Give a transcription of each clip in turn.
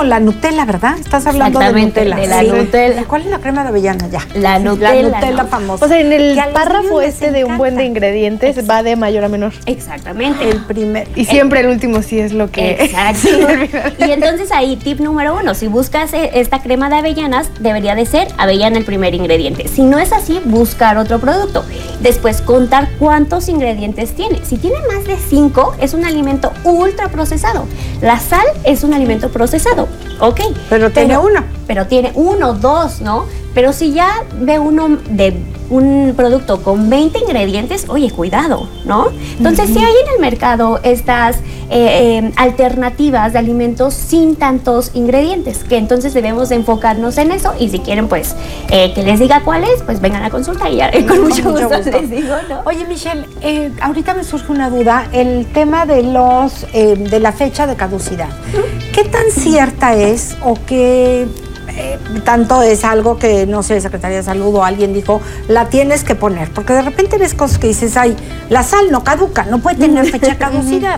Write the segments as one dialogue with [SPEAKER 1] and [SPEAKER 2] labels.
[SPEAKER 1] como la Nutella, ¿verdad? Estás hablando de Nutella.
[SPEAKER 2] De la Nutella.
[SPEAKER 1] ¿Cuál es la crema de avellana ya?
[SPEAKER 2] La Nutella,
[SPEAKER 1] ¿no? Famosa.
[SPEAKER 3] O sea, en el párrafo de un buen de ingredientes va de mayor a menor.
[SPEAKER 2] Exactamente.
[SPEAKER 1] El primer.
[SPEAKER 3] Y siempre el último sí es lo que...
[SPEAKER 2] Exacto. Y entonces ahí, tip número 1, si buscas esta crema de avellanas, debería de ser avellana el primer ingrediente. Si no es así, buscar otro producto. Después, contar cuántos ingredientes tiene. Si tiene más de 5, es un alimento ultra procesado. La sal es un alimento procesado, ¿ok?
[SPEAKER 1] Pero tiene uno.
[SPEAKER 2] Pero tiene 1, 2, ¿no? Pero si ya ve uno de un producto con 20 ingredientes, oye, cuidado, ¿no? Entonces, si hay en el mercado estas alternativas de alimentos sin tantos ingredientes, que entonces debemos de enfocarnos en eso, y si quieren, pues, que les diga cuál es, pues vengan a consulta y ya con mucho gusto les digo, ¿no?
[SPEAKER 1] Oye, Michelle, ahorita me surge una duda, el tema de de la fecha de caducidad. ¿Qué tan cierta es o qué tanto es algo que, no sé, Secretaría de Salud o alguien dijo, la tienes que poner? Porque de repente ves cosas que dices, ay, la sal no caduca, no puede tener fecha de caducidad.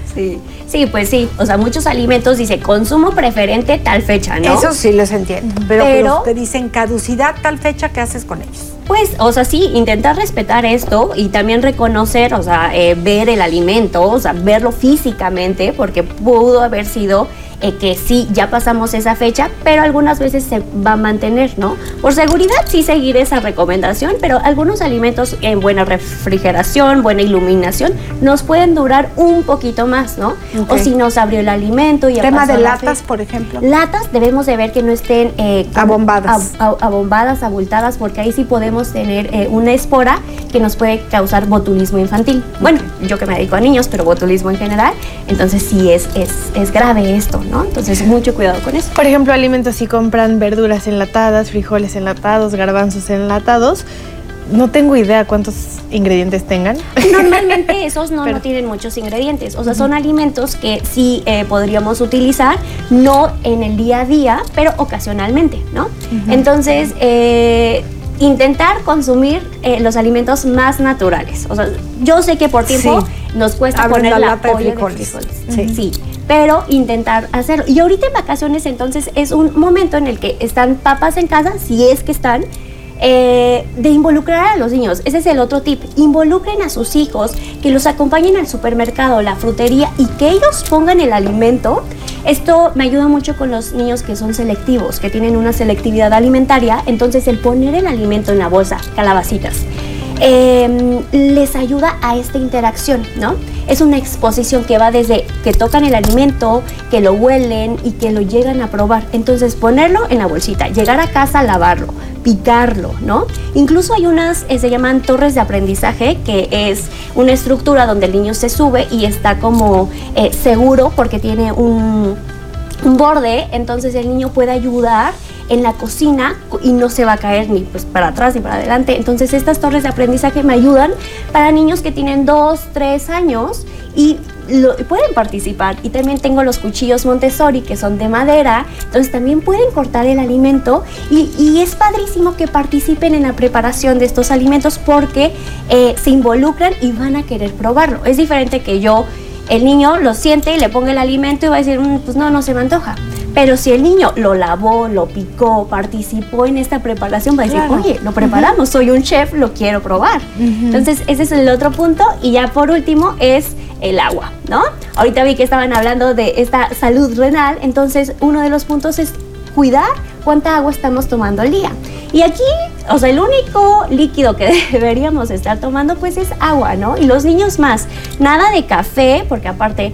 [SPEAKER 2] Sí, pues sí. O sea, muchos alimentos dice consumo preferente tal fecha, ¿no?
[SPEAKER 1] Eso sí les entiendo. Pero los que dicen caducidad tal fecha, ¿qué haces con ellos?
[SPEAKER 2] Pues, o sea, sí, intentar respetar esto y también reconocer, o sea, ver el alimento, o sea, verlo físicamente, porque pudo haber sido que sí, ya pasamos esa fecha, pero algunas veces se va a mantener, ¿no? Por seguridad sí seguir esa recomendación, pero algunos alimentos en buena refrigeración, buena iluminación, nos pueden durar un poquito más, ¿no? Okay. O si nos abrió el alimento y ya
[SPEAKER 1] tema de latas, por ejemplo.
[SPEAKER 2] Latas debemos de ver que no estén
[SPEAKER 1] abombadas.
[SPEAKER 2] Abombadas, abultadas, porque ahí sí podemos tener una espora que nos puede causar botulismo infantil. Bueno, yo que me dedico a niños, pero botulismo en general, entonces sí es grave esto, ¿no? Entonces, mucho cuidado con eso.
[SPEAKER 3] Por ejemplo, alimentos, si compran verduras enlatadas, frijoles enlatados, garbanzos enlatados, no tengo idea cuántos ingredientes tengan.
[SPEAKER 2] Normalmente esos no tienen muchos ingredientes. O sea, son alimentos que sí podríamos utilizar, no en el día a día, pero ocasionalmente, ¿no? Entonces, intentar consumir los alimentos más naturales. O sea, yo sé que por tiempo nos cuesta poner la lata de frijoles. Sí, pero intentar hacerlo. Y ahorita en vacaciones, entonces, es un momento en el que están papás en casa, si es que están, de involucrar a los niños. Ese es el otro tip. Involucren a sus hijos, que los acompañen al supermercado, la frutería, y que ellos pongan el alimento. Esto me ayuda mucho con los niños que son selectivos, que tienen una selectividad alimentaria. Entonces, el poner el alimento en la bolsa, calabacitas, les ayuda a esta interacción, ¿no? Es una exposición que va desde que tocan el alimento, que lo huelen y que lo llegan a probar. Entonces, ponerlo en la bolsita, llegar a casa, lavarlo, picarlo, ¿no? Incluso hay unas, se llaman torres de aprendizaje, que es una estructura donde el niño se sube y está como seguro porque tiene un borde, entonces el niño puede ayudar en la cocina y no se va a caer ni pues para atrás ni para adelante. Entonces estas torres de aprendizaje me ayudan para niños que tienen 2, 3 años y pueden participar. Y también tengo los cuchillos Montessori, que son de madera, entonces también pueden cortar el alimento y es padrísimo que participen en la preparación de estos alimentos porque se involucran y van a querer probarlo. Es diferente que el niño lo siente y le ponga el alimento y va a decir, pues no se me antoja. Pero si el niño lo lavó, lo picó, participó en esta preparación, va a decir, oye, lo preparamos, soy un chef, lo quiero probar. Entonces, ese es el otro punto. Y ya por último es el agua, ¿no? Ahorita vi que estaban hablando de esta salud renal, entonces uno de los puntos es cuidar cuánta agua estamos tomando al día. Y aquí, o sea, el único líquido que deberíamos estar tomando pues es agua, ¿no? Y los niños más, nada de café, porque aparte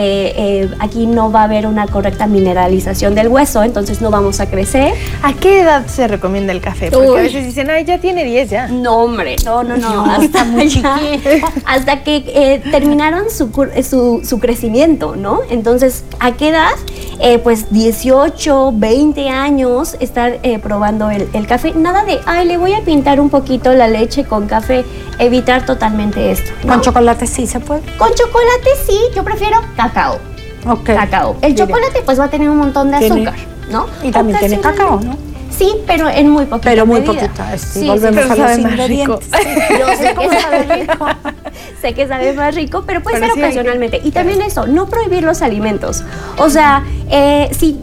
[SPEAKER 2] aquí no va a haber una correcta mineralización del hueso, entonces no vamos a crecer.
[SPEAKER 3] ¿A qué edad se recomienda el café? Porque a veces dicen, ay, ya tiene 10 ya.
[SPEAKER 2] No, hombre, no, hasta muy chiquito. Hasta que terminaron su crecimiento, ¿no? Entonces, ¿a qué edad? Pues 18, 20 años estar probando el café. Nada de, ay, le voy a pintar un poquito la leche con café. Evitar totalmente esto, ¿no?
[SPEAKER 1] ¿Con chocolate sí se puede?
[SPEAKER 2] Con chocolate sí, yo prefiero cacao. Cacao. El chocolate pues va a tener un montón de azúcar, ¿no?
[SPEAKER 1] Y también tiene cacao, ¿no?
[SPEAKER 2] Sí, pero en muy poquita medida.
[SPEAKER 1] Muy poquita. Sí, volvemos a los ingredientes.
[SPEAKER 2] Yo sé que sabe rico. Sé que sabe más rico, pero puede ser ocasionalmente. Y también eso, no prohibir los alimentos. O sea, si